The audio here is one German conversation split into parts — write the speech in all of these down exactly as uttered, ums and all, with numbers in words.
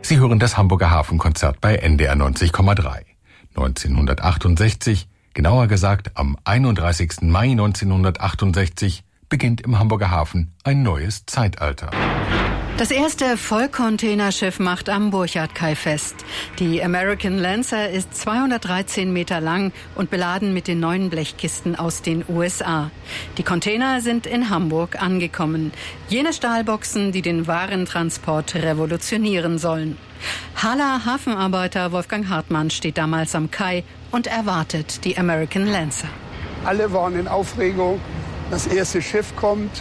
Sie hören das Hamburger Hafenkonzert bei N D R neunzig Komma drei. neunzehnhundertachtundsechzig, genauer gesagt am einunddreißigsten Mai neunzehnhundertachtundsechzig, beginnt im Hamburger Hafen ein neues Zeitalter. Das erste Vollcontainerschiff macht am Burchardkai fest. Die American Lancer ist zweihundertdreizehn Meter lang und beladen mit den neuen Blechkisten aus den U S A. Die Container sind in Hamburg angekommen. Jene Stahlboxen, die den Warentransport revolutionieren sollen. Haller Hafenarbeiter Wolfgang Hartmann steht damals am Kai und erwartet die American Lancer. Alle waren in Aufregung. Das erste Schiff kommt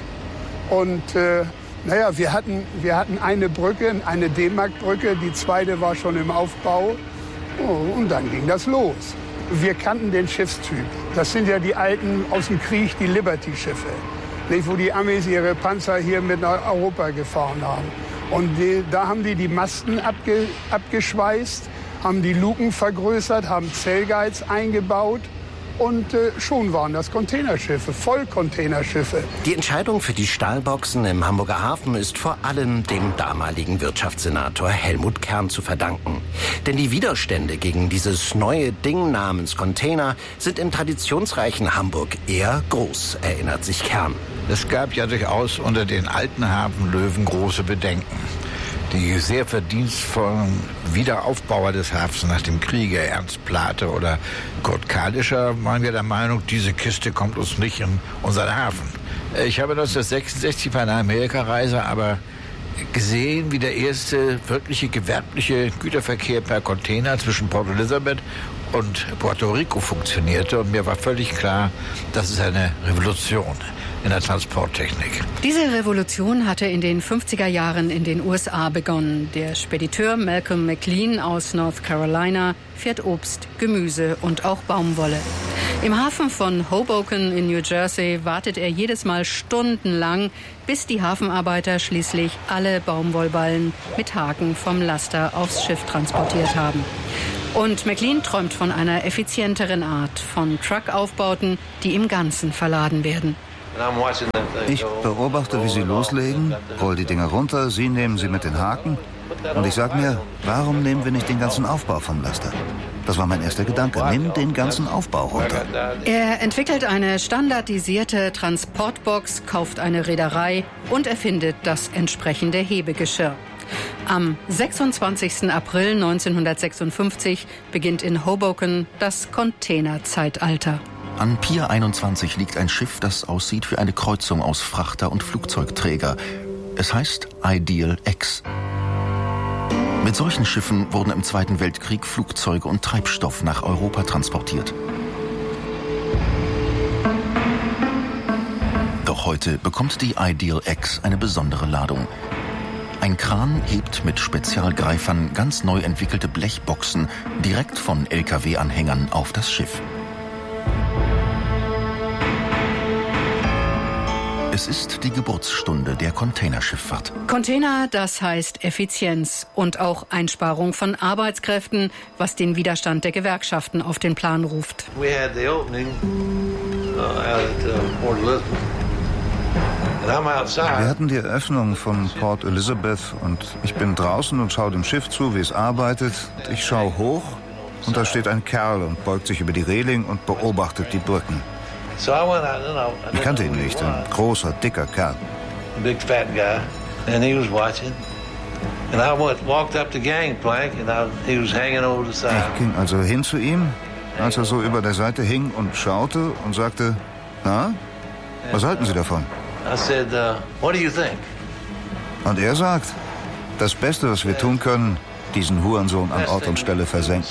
und äh, naja, wir hatten, wir hatten eine Brücke, eine D-Mark-Brücke, die zweite war schon im Aufbau oh, und dann ging das los. Wir kannten den Schiffstyp. Das sind ja die alten aus dem Krieg, die Liberty-Schiffe, nicht, wo die Amis ihre Panzer hier mit nach Europa gefahren haben. Und die, da haben die die Masten abge, abgeschweißt, haben die Luken vergrößert, haben Zellguides eingebaut. Und äh, schon waren das Containerschiffe, Vollcontainerschiffe. Die Entscheidung für die Stahlboxen im Hamburger Hafen ist vor allem dem damaligen Wirtschaftssenator Helmut Kern zu verdanken. Denn die Widerstände gegen dieses neue Ding namens Container sind im traditionsreichen Hamburg eher groß, erinnert sich Kern. Es gab ja durchaus unter den alten Hafenlöwen große Bedenken. Die sehr verdienstvollen Wiederaufbauer des Hafens nach dem Kriege, Ernst Plate oder Kurt Kalischer, waren ja der Meinung, diese Kiste kommt uns nicht in unseren Hafen. Ich habe neunzehnhundertsechsundsechzig bei einer Amerikareise aber gesehen, wie der erste wirkliche gewerbliche Güterverkehr per Container zwischen Port Elizabeth und Puerto Rico funktionierte. Und mir war völlig klar, das ist eine Revolution in der Transporttechnik. Diese Revolution hatte in den fünfziger Jahren in den U S A begonnen. Der Spediteur Malcolm McLean aus North Carolina fährt Obst, Gemüse und auch Baumwolle. Im Hafen von Hoboken in New Jersey wartet er jedes Mal stundenlang, bis die Hafenarbeiter schließlich alle Baumwollballen mit Haken vom Laster aufs Schiff transportiert haben. Und McLean träumt von einer effizienteren Art, von Truckaufbauten, die im Ganzen verladen werden. Ich beobachte, wie sie loslegen, roll die Dinger runter, sie nehmen sie mit den Haken. Und ich sage mir, warum nehmen wir nicht den ganzen Aufbau vom Laster? Das war mein erster Gedanke, nimm den ganzen Aufbau runter. Er entwickelt eine standardisierte Transportbox, kauft eine Reederei und erfindet das entsprechende Hebegeschirr. Am sechsundzwanzigsten April neunzehnhundertsechsundfünfzig beginnt in Hoboken das Containerzeitalter. An Pier einundzwanzig liegt ein Schiff, das aussieht wie eine Kreuzung aus Frachter und Flugzeugträger. Es heißt Ideal X. Mit solchen Schiffen wurden im Zweiten Weltkrieg Flugzeuge und Treibstoff nach Europa transportiert. Doch heute bekommt die Ideal X eine besondere Ladung. Ein Kran hebt mit Spezialgreifern ganz neu entwickelte Blechboxen direkt von L K W-Anhängern auf das Schiff. Es ist die Geburtsstunde der Containerschifffahrt. Container, das heißt Effizienz und auch Einsparung von Arbeitskräften, was den Widerstand der Gewerkschaften auf den Plan ruft. Wir hatten die Eröffnung von Port Elizabeth und ich bin draußen und schaue dem Schiff zu, wie es arbeitet. Ich schaue hoch und da steht ein Kerl und beugt sich über die Reling und beobachtet die Brücken. Ich kannte ihn nicht, ein großer, dicker Kerl. Big fat guy, and he was watching. And I went, walked up the gangplank, and I, he was hanging over the side. Ich ging also hin zu ihm, als er so über der Seite hing und schaute und sagte, na, was halten Sie davon? I said, uh, what do you think? Und er sagt, das Beste, was wir tun können, diesen Hurensohn an Ort und Stelle versenken.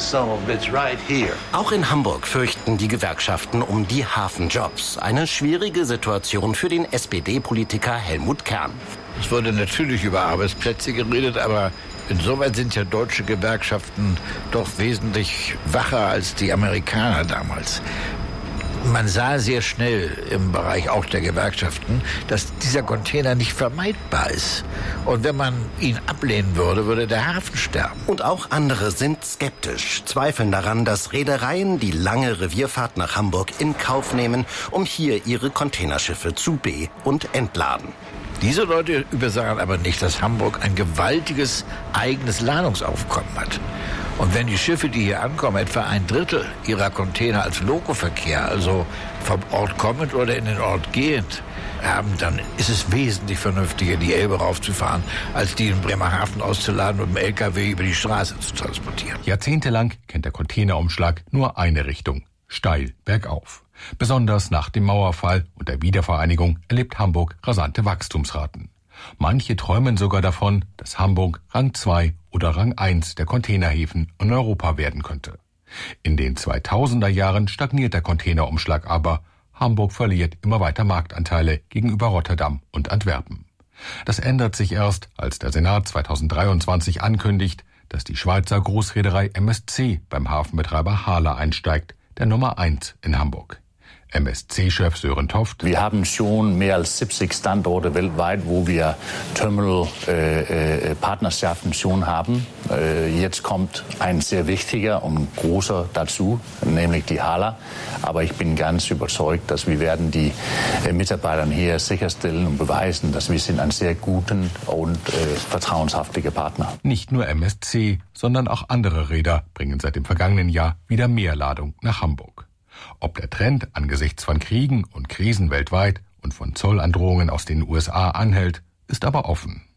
Auch in Hamburg fürchten die Gewerkschaften um die Hafenjobs. Eine schwierige Situation für den S P D-Politiker Helmut Kern. Es wurde natürlich über Arbeitsplätze geredet, aber insoweit sind ja deutsche Gewerkschaften doch wesentlich wacher als die Amerikaner damals. Man sah sehr schnell im Bereich auch der Gewerkschaften, dass dieser Container nicht vermeidbar ist. Und wenn man ihn ablehnen würde, würde der Hafen sterben. Und auch andere sind skeptisch, zweifeln daran, dass Reedereien die lange Revierfahrt nach Hamburg in Kauf nehmen, um hier ihre Containerschiffe zu be- und entladen. Diese Leute übersagen aber nicht, dass Hamburg ein gewaltiges eigenes Ladungsaufkommen hat. Und wenn die Schiffe, die hier ankommen, etwa ein Drittel ihrer Container als Lokoverkehr, also vom Ort kommend oder in den Ort gehend, haben, dann ist es wesentlich vernünftiger, die Elbe raufzufahren, als die in Bremerhaven auszuladen und im L K W über die Straße zu transportieren. Jahrzehntelang kennt der Containerumschlag nur eine Richtung, steil bergauf. Besonders nach dem Mauerfall und der Wiedervereinigung erlebt Hamburg rasante Wachstumsraten. Manche träumen sogar davon, dass Hamburg Rang zwei oder Rang eins der Containerhäfen in Europa werden könnte. In den zweitausender Jahren stagniert der Containerumschlag aber. Hamburg verliert immer weiter Marktanteile gegenüber Rotterdam und Antwerpen. Das ändert sich erst, als der Senat zweitausenddreiundzwanzig ankündigt, dass die Schweizer Großreederei M S C beim Hafenbetreiber Hala einsteigt, der Nummer eins in Hamburg. M S C-Chef Sören Toft. Wir haben schon mehr als siebzig Standorte weltweit, wo wir Terminal-Partnerschaften äh, schon haben. Äh, jetzt kommt ein sehr wichtiger und großer dazu, nämlich die Hala. Aber ich bin ganz überzeugt, dass wir werden die äh, Mitarbeiter hier sicherstellen und beweisen, dass wir sind ein sehr guten und äh, vertrauenshaftiger Partner. Nicht nur M S C, sondern auch andere Reeder bringen seit dem vergangenen Jahr wieder mehr Ladung nach Hamburg. Ob der Trend angesichts von Kriegen und Krisen weltweit und von Zollandrohungen aus den U S A anhält, ist aber offen.